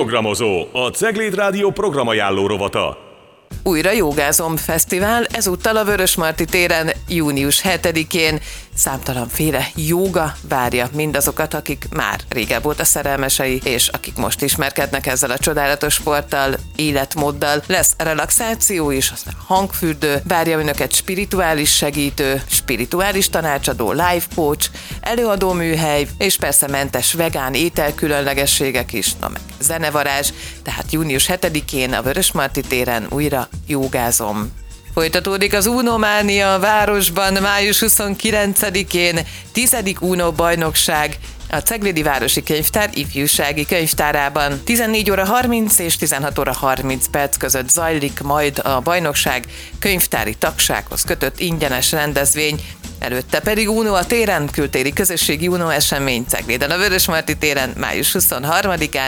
Programozó, a Cegléd Rádió programajánló rovata. Újra Jogázom Fesztivál, ezúttal a Vörösmarty téren június 7-én. Számtalanféle jóga várja mindazokat, akik már régebb óta szerelmesei, és akik most ismerkednek ezzel a csodálatos sporttal, életmóddal. Lesz relaxáció is, aztán hangfürdő, várja önöket spirituális segítő, spirituális tanácsadó, life coach, előadó műhely, és persze mentes vegán ételkülönlegességek is, meg zenevarázs, tehát június 7-én a Vörösmarty téren újra Jogázom. Folytatódik az Unománia a városban május 29-én, 10. Uno bajnokság a Ceglédi Városi Könyvtár ifjúsági könyvtárában. 14 óra 30 és 16 óra 30 perc között zajlik majd a bajnokság, könyvtári tagsághoz kötött ingyenes rendezvény, előtte pedig Uno a téren, kültéri közösségi Uno esemény Cegléden a Vörösmarty téren május 23-án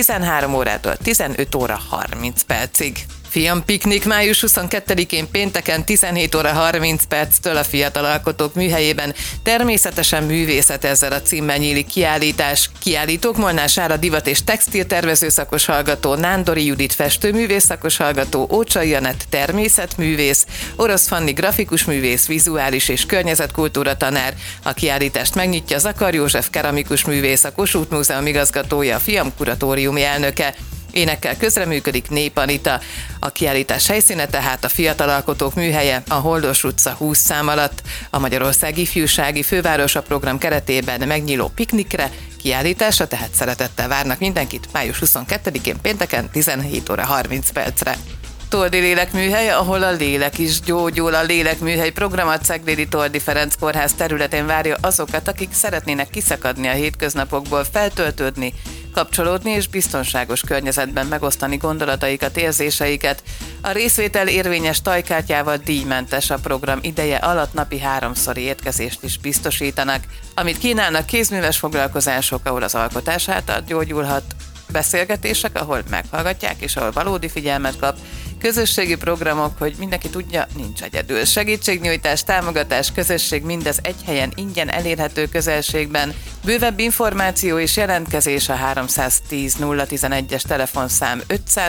13 órától 15 óra 30 percig. Fiampiknik május 22-én pénteken 17 óra 30 perctől a Fiatal Alkotók Műhelyében. Természetesen művészet ezzel a címmel nyílik kiállítás. Kiállítók Molnár Sára divat- és textiltervező szakos hallgató, Nándori Judit festőművész szakos hallgató, Ócsai Anett természetművész, Orosz Fanni grafikus művész, vizuális és környezetkultúra tanár. A kiállítást megnyitja Zakar József keramikus művész, a Kossuth Múzeum igazgatója, a FIAM kuratóriumi elnöke. Énekkel közreműködik Nép Anita. A kiállítás helyszíne tehát a Fiatal Alkotók Műhelye, a Holdos utca 20 szám alatt. A Magyarország Ifjúsági Fővárosa program keretében megnyíló piknikre, kiállításra tehát szeretettel várnak mindenkit május 22-én pénteken 17 óra 30 percre. Toldi Lélekműhely, ahol a lélek is gyógyul. A Lélekműhely program a Ceglédi Toldi Ferenc Kórház területén várja azokat, akik szeretnének kiszakadni a hétköznapokból, feltöltődni, kapcsolódni és biztonságos környezetben megosztani gondolataikat, érzéseiket. A részvétel érvényes tajkártyával díjmentes, a program ideje alatt napi 3-szori étkezést is biztosítanak. Amit kínálnak, kézműves foglalkozások, ahol az alkotás által gyógyulhat, beszélgetések, ahol meghallgatják és ahol valódi figyelmet kap, közösségi programok, hogy mindenki tudja, nincs egyedül. Segítségnyújtás, támogatás, közösség, mindez egy helyen ingyen elérhető közelségben. Bővebb információ és jelentkezés a 310 011-es telefonszám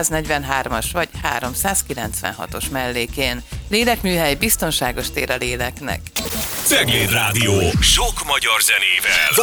543-as vagy 396-os mellékén. Lélekműhely, biztonságos tér a léleknek. Cegléd Rádió, sok magyar zenével.